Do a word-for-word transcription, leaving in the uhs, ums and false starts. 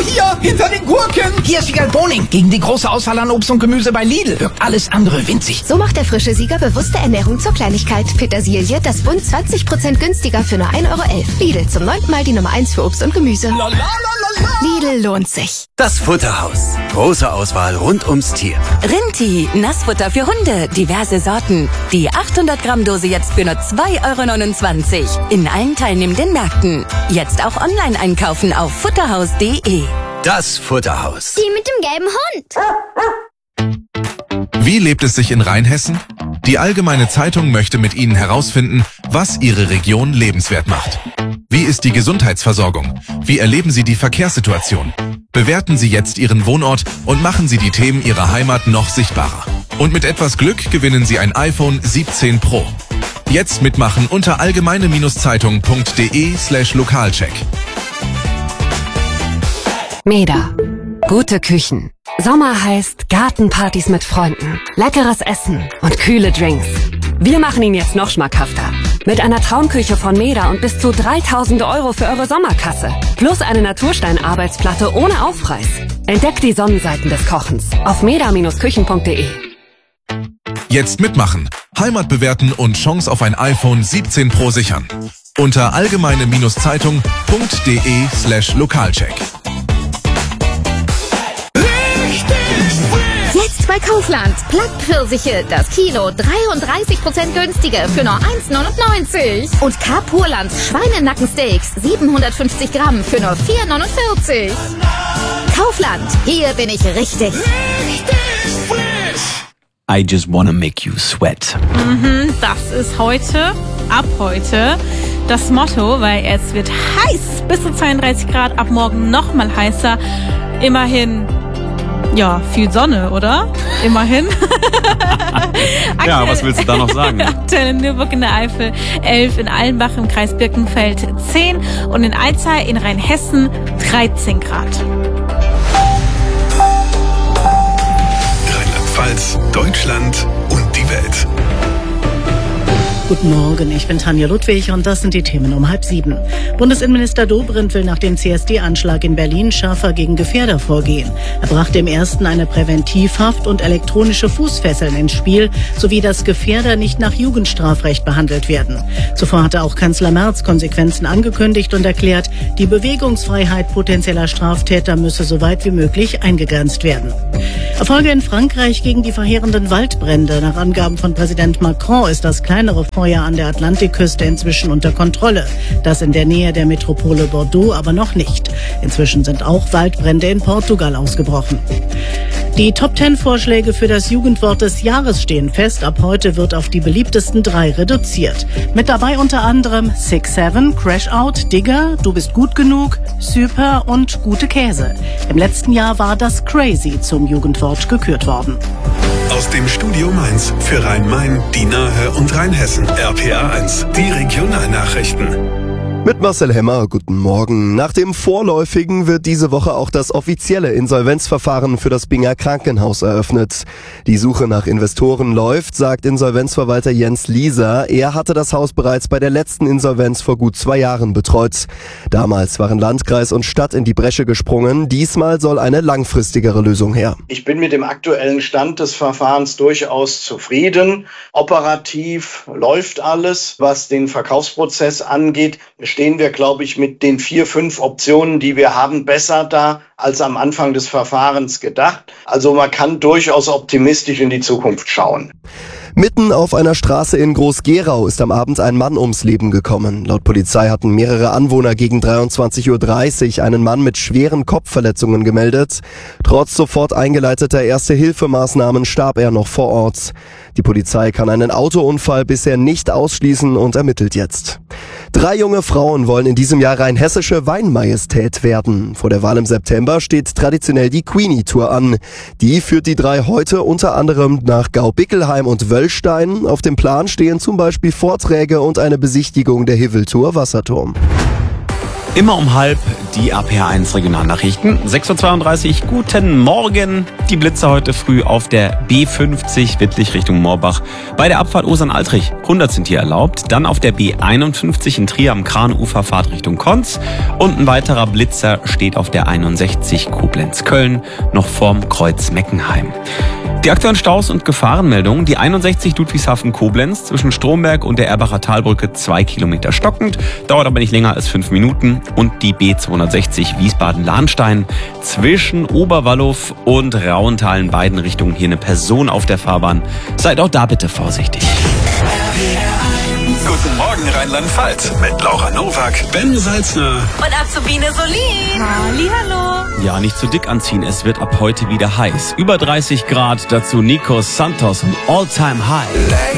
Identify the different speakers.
Speaker 1: hier, hinter den Gurken.
Speaker 2: Hier ist Sieger Boning gegen die große Auswahl an Obst und Gemüse bei Lidl. Wirkt alles andere winzig.
Speaker 3: So macht der frische Sieger bewusste Ernährung zur Kleinigkeit. Petersilie, das Bund zwanzig Prozent günstiger für nur ein Euro elf. Lidl, zum neunten Mal die Nummer eins für Obst und Gemüse.
Speaker 1: La, la, la, la, la.
Speaker 3: Lidl lohnt sich.
Speaker 4: Das Futterhaus. Große Auswahl rund ums Tier.
Speaker 5: Rinti, Nassfutter für Hunde, diverse Sorten. Die achthundert Gramm Dose jetzt für nur zwei Euro neunundzwanzig. In allen teilnehmenden Märkten. Jetzt auch online einkaufen auf futterhaus punkt de.
Speaker 4: Das Futterhaus.
Speaker 6: Die mit dem gelben Hund.
Speaker 7: Wie lebt es sich in Rheinhessen? Die Allgemeine Zeitung möchte mit Ihnen herausfinden, was Ihre Region lebenswert macht. Wie ist die Gesundheitsversorgung? Wie erleben Sie die Verkehrssituation? Bewerten Sie jetzt Ihren Wohnort und machen Sie die Themen Ihrer Heimat noch sichtbarer. Und mit etwas Glück gewinnen Sie ein iPhone siebzehn Pro. Jetzt mitmachen unter allgemeine-zeitung punkt de slash lokalcheck.
Speaker 8: Meda. Gute Küchen. Sommer heißt Gartenpartys mit Freunden, leckeres Essen und kühle Drinks. Wir machen ihn jetzt noch schmackhafter. Mit einer Traumküche von Meda und bis zu dreitausend Euro für eure Sommerkasse. Plus eine Naturstein-Arbeitsplatte ohne Aufpreis. Entdeckt die Sonnenseiten des Kochens auf meda-küchen punkt de.
Speaker 7: Jetzt mitmachen, Heimat bewerten und Chance auf ein iPhone siebzehn Pro sichern. Unter allgemeine-zeitung punkt de slash lokalcheck.
Speaker 6: Jetzt bei Kaufland. Plattpfirsiche, das Kilo dreiunddreißig Prozent günstiger für nur eins neunundneunzig. Und K-Purland Schweinenackensteaks siebenhundertfünfzig Gramm für nur vier neunundvierzig. Kaufland, hier bin ich richtig.
Speaker 1: Richtig frisch.
Speaker 4: I just wanna make you sweat.
Speaker 9: Mhm, das ist heute, ab heute, das Motto, weil es wird heiß, bis zu zweiunddreißig Grad, ab morgen noch mal heißer. Immerhin, ja, viel Sonne, oder? Immerhin.
Speaker 10: Ja, was willst du da noch sagen?
Speaker 9: Aktuell in Nürburg in der Eifel elf, in Allenbach im Kreis Birkenfeld zehn und in Alzey in Rheinhessen dreizehn Grad.
Speaker 11: Rheinland-Pfalz, Deutschland und die Welt.
Speaker 12: Guten Morgen, ich bin Tanja Ludwig und das sind die Themen um halb sieben. Bundesinnenminister Dobrindt will nach dem C S D-Anschlag in Berlin schärfer gegen Gefährder vorgehen. Er brachte im ersten eine Präventivhaft und elektronische Fußfesseln ins Spiel, sowie dass Gefährder nicht nach Jugendstrafrecht behandelt werden. Zuvor hatte auch Kanzler Merz Konsequenzen angekündigt und erklärt, die Bewegungsfreiheit potenzieller Straftäter müsse so weit wie möglich eingegrenzt werden. Erfolge in Frankreich gegen die verheerenden Waldbrände. Nach Angaben von Präsident Macron ist das kleinere Feuer an der Atlantikküste inzwischen unter Kontrolle. Das in der Nähe der Metropole Bordeaux aber noch nicht. Inzwischen sind auch Waldbrände in Portugal ausgebrochen. Die Top Ten Vorschläge für das Jugendwort des Jahres stehen fest. Ab heute wird auf die beliebtesten drei reduziert. Mit dabei unter anderem Six Seven, Crash Out, Digger, Du bist gut genug, Super und Gute Käse. Im letzten Jahr war das Crazy zum Jugendwort gekürt worden.
Speaker 11: Aus dem Studio Mainz für Rhein-Main, die Nahe und Rheinhessen. R P A eins, die Regionalnachrichten.
Speaker 13: Mit Marcel Hemmer, guten Morgen. Nach dem Vorläufigen wird diese Woche auch das offizielle Insolvenzverfahren für das Binger Krankenhaus eröffnet. Die Suche nach Investoren läuft, sagt Insolvenzverwalter Jens Lieser. Er hatte das Haus bereits bei der letzten Insolvenz vor gut zwei Jahren betreut. Damals waren Landkreis und Stadt in die Bresche gesprungen. Diesmal soll eine langfristigere Lösung her.
Speaker 14: Ich bin mit dem aktuellen Stand des Verfahrens durchaus zufrieden. Operativ läuft alles, was den Verkaufsprozess angeht. Stehen wir, glaube ich, mit den vier, fünf Optionen, die wir haben, besser da als am Anfang des Verfahrens gedacht. Also man kann durchaus optimistisch in die Zukunft schauen.
Speaker 13: Mitten auf einer Straße in Groß-Gerau ist am Abend ein Mann ums Leben gekommen. Laut Polizei hatten mehrere Anwohner gegen dreiundzwanzig Uhr dreißig einen Mann mit schweren Kopfverletzungen gemeldet. Trotz sofort eingeleiteter Erste-Hilfe-Maßnahmen starb er noch vor Ort. Die Polizei kann einen Autounfall bisher nicht ausschließen und ermittelt jetzt. Drei junge Frauen wollen in diesem Jahr rheinhessische Weinmajestät werden. Vor der Wahl im September steht traditionell die Queenie-Tour an. Die führt die drei heute unter anderem nach Gau-Bickelheim und Wöllstein. Auf dem Plan stehen zum Beispiel Vorträge und eine Besichtigung der Hiveltour Wasserturm.
Speaker 10: Immer um halb die R P R eins Regionalnachrichten. sechs Uhr zweiunddreißig, guten Morgen. Die Blitzer heute früh auf der B fünfzig Wittlich Richtung Moorbach. Bei der Abfahrt Osern-Altrich hundert sind hier erlaubt. Dann auf der B einundfünfzig in Trier am Kranufer Fahrt Richtung Konz. Und ein weiterer Blitzer steht auf der einundsechzig Koblenz-Köln noch vorm Kreuz Meckenheim. Die aktuellen Staus und Gefahrenmeldungen. Die einundsechzig Ludwigshafen-Koblenz zwischen Stromberg und der Erbacher Talbrücke zwei Kilometer stockend, dauert aber nicht länger als fünf Minuten. Und die B zweihundertsechzig Wiesbaden-Lahnstein zwischen Oberwallow und Rauental in beiden Richtungen hier eine Person auf der Fahrbahn. Seid auch da bitte vorsichtig.
Speaker 11: Guten Morgen Rheinland-Pfalz mit Laura Nowak, Ben Salzner
Speaker 5: Und Azubine Solin.
Speaker 9: Hallihallo.
Speaker 10: Ja, nicht zu dick anziehen, es wird ab heute wieder heiß. Über dreißig Grad, dazu Nikos Santos und All Time High.